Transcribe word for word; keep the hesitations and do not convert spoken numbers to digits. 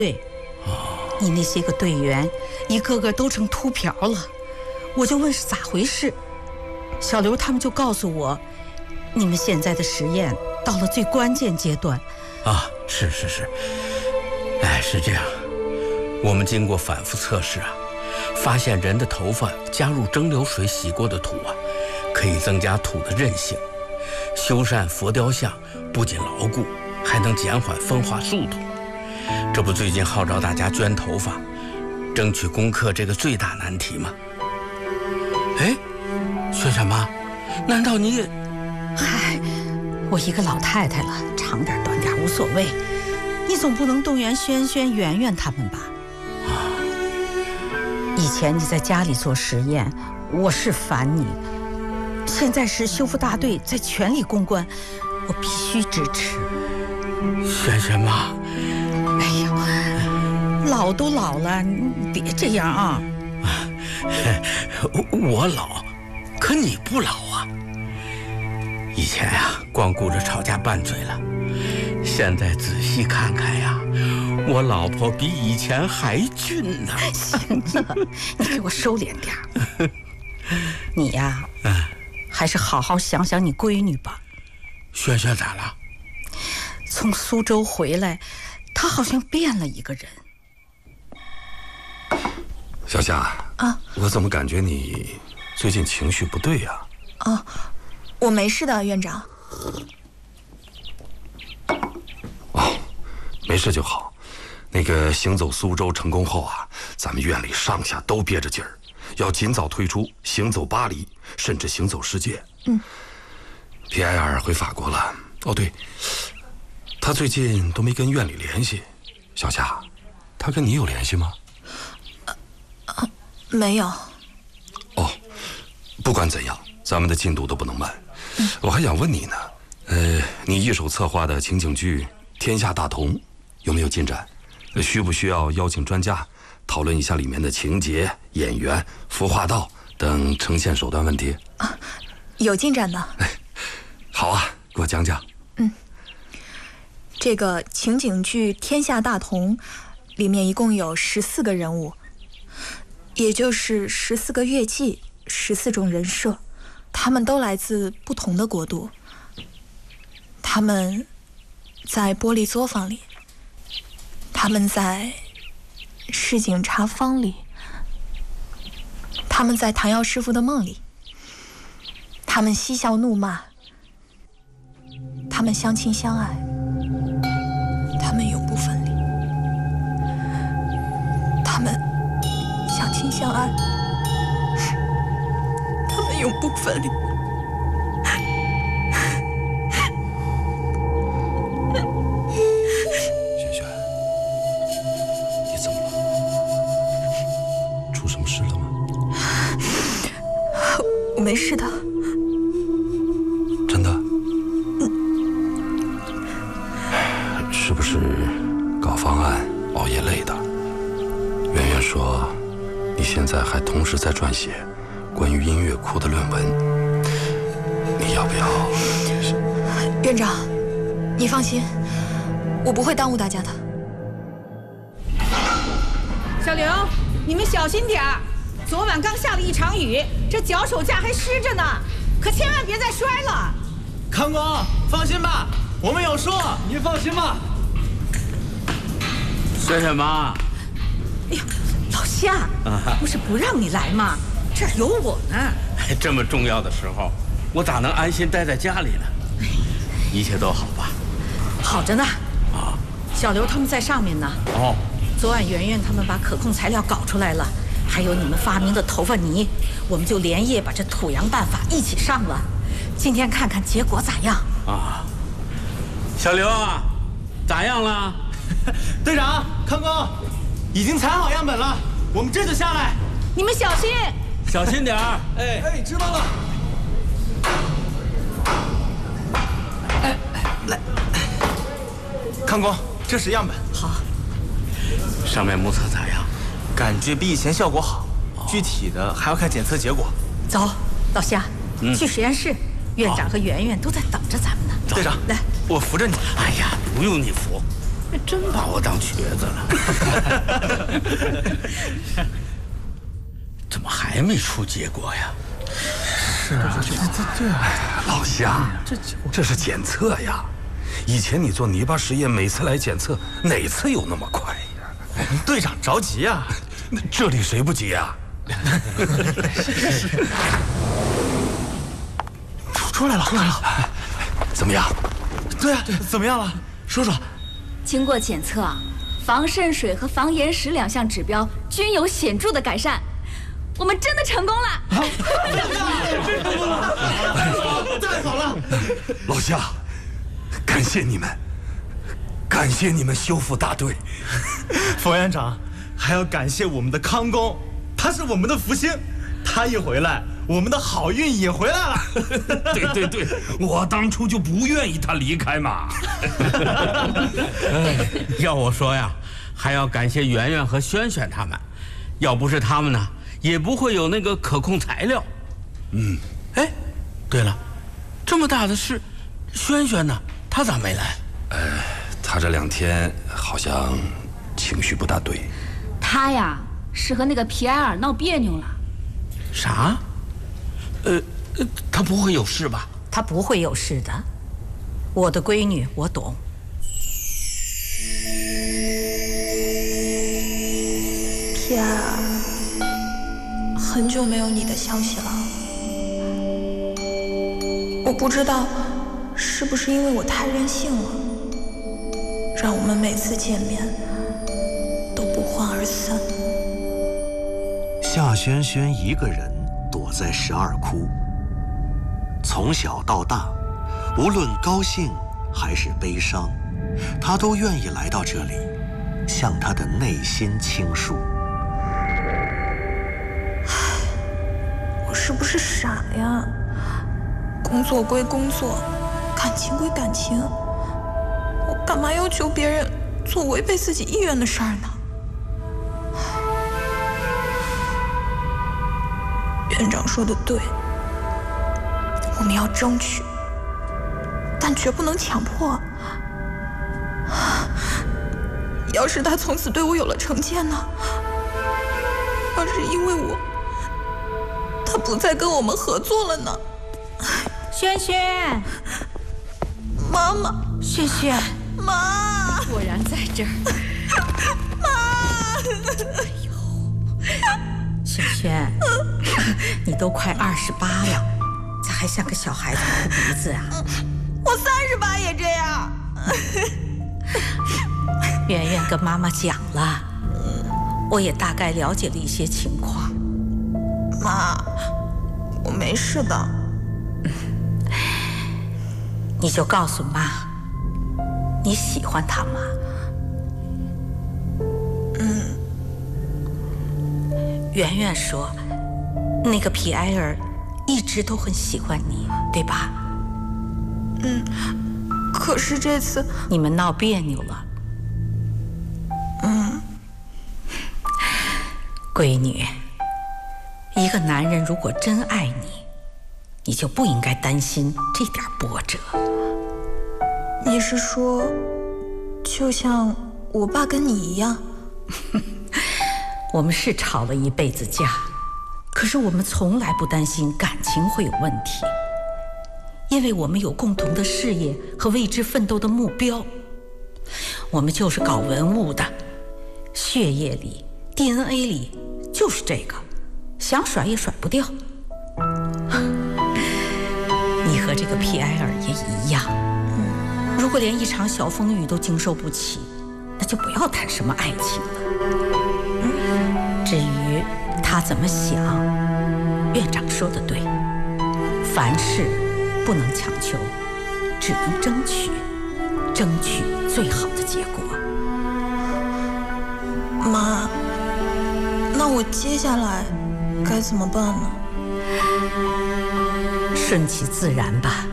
对，你那些个队员，一个个都成秃瓢了，我就问是咋回事，小刘他们就告诉我，你们现在的实验到了最关键阶段。 啊，是是是，哎，是这样，我们经过反复测试啊，发现人的头发加入蒸馏水洗过的土啊，可以增加土的韧性，修缮佛雕像不仅牢固，还能减缓风化速度。这不最近号召大家捐头发，争取攻克这个最大难题吗？哎，轩轩妈，难道你也…… 嗨，我一个老太太了，长点短点无所谓，你总不能动员轩轩、圆圆他们吧？啊，以前你在家里做实验，我是烦你，现在是修复大队在全力攻关，我必须支持。 轩轩妈， 哎呀，老都老了，你别这样啊！ 我老，可你不老啊。以前呀、啊，光顾着吵架拌嘴了，现在仔细看看呀，我老婆比以前还俊呢。 行了，你给我收敛点儿。你呀，嗯，还是好好想想你闺女吧。 轩轩咋了？ 从苏州回来，她好像变了一个人。 小夏啊，我怎么感觉你最近情绪不对呀？ 啊，我没事的，院长。 哦，没事就好。那个行走苏州成功后啊，咱们院里上下都憋着劲儿，要尽早推出行走巴黎，甚至行走世界。嗯。皮埃尔回法国了。哦，对，他最近都没跟院里联系。小夏，他跟你有联系吗？ 啊，没有。 哦，不管怎样，咱们的进度都不能慢。嗯、我还想问你呢，呃，你一手策划的情景剧《天下大同》有没有进展？需不需要邀请专家讨论一下里面的情节、演员、服化道等呈现手段问题？ 啊，有进展的。 好啊，给我讲讲。 嗯，这个情景剧《天下大同》里面一共有十四个人物，也就是十四个乐器，十四种人设，他们都来自不同的国度。他们在玻璃作坊里，他们在市井茶坊里，他们在谭耀师傅的梦里，他们嬉笑怒骂，他们相亲相爱，他们永不分离。他们相亲相爱，他们永不分离。 萱萱，你怎么了？出什么事了吗？ 我没事的。 真的？是不是搞方案熬夜累的？圆圆说，你现在还同时在撰写关于音乐库的论文，你要不要？ 院长，你放心，我不会耽误大家的。 小刘，你们小心点儿，昨晚刚下了一场雨，这脚手架还湿着呢，可千万别再摔了。 康公，放心吧，我们有数，您放心吧。 萱萱妈， 哎呀，老夏，啊、不是不让你来吗？这儿有我呢。 这么重要的时候，我咋能安心待在家里呢？一切都好吧？ 好着呢。啊，小刘他们在上面呢。哦，昨晚圆圆他们把可控材料搞出来了，还有你们发明的头发泥，我们就连夜把这土洋办法一起上了。今天看看结果咋样？ 啊，小刘啊，咋样了？ 队长，康公，已经采好样本了，我们这就下来。 你们小心， 小心点儿。 哎哎，知道了。哎，来，康公，这是样本。 好。 上面目测咋样？ 感觉比以前效果好，哦、具体的还要看检测结果。 走，老夏，嗯、去实验室，院长和圆圆都在等着咱们呢。 队长， 来， 我扶着你。 哎呀，不用你扶， 真把我当瘸子了。怎么还没出结果呀？ 是啊，这这这， 老夏，这这是检测呀。以前你做泥巴实验，每次来检测，哪次有那么快呀？ 我们队长着急啊！ 这里谁不急啊？ 出出来了，出来了， 怎么样？ 对啊，怎么样了？说说。 经过检测，防渗水和防岩石两项指标均有显著的改善，我们真的成功了！ 太好了！ 老夏，感谢你们，感谢你们修复大队。 冯园长，还要感谢我们的康公，他是我们的福星，他一回来，我们的好运也回来了。 对对对，我当初就不愿意他离开嘛。 要我说呀，还要感谢圆圆和轩轩他们，要不是他们呢，也不会有那个可控材料。 嗯， 哎，对了，这么大的事，轩轩呢？他咋没来？ 呃，他这两天好像情绪不大对。 他呀，是和那个皮埃尔闹别扭了。 啥？呃，他不会有事吧？ 他不会有事的，我的闺女我懂。 皮埃尔，很久没有你的消息了。我不知道是不是因为我太任性了，让我们每次见面都不欢而散。 夏轩轩一个人躲在十二窟，从小到大，无论高兴还是悲伤，他都愿意来到这里，向他的内心倾诉。 我是不是傻呀？工作归工作，感情归感情，我干嘛要求别人做违背自己意愿的事儿呢？院长说的对，我们要争取，但绝不能强迫。要是他从此对我有了成见呢？要是因为我，他不再跟我们合作了呢？ 轩轩， 妈妈， 轩轩， 妈， 果然在这儿。 妈， 哎呦，轩轩，你都快二十八了，咋还像个小孩子哭鼻子啊？ 我三十八也这样。 圆圆跟妈妈讲了，我也大概了解了一些情况。 妈，我没事的。 你就告诉妈，你喜欢他吗？ 嗯。 圆圆说，那个皮埃尔一直都很喜欢你，对吧？ 嗯。可是这次你们闹别扭了。 嗯。 闺女，一个男人如果真爱你，你就不应该担心这点波折。 你是说，就像我爸跟你一样？ 我们是吵了一辈子架，可是我们从来不担心感情会有问题，因为我们有共同的事业和为之奋斗的目标。我们就是搞文物的，血液里 D N A 里就是这个，想甩也甩不掉。你和这个皮埃尔也一样，如果连一场小风雨都经受不起，那就不要谈什么爱情了。至于他怎么想，院长说的对，凡事不能强求，只能争取，争取最好的结果。 妈，那我接下来该怎么办呢？ 顺其自然吧。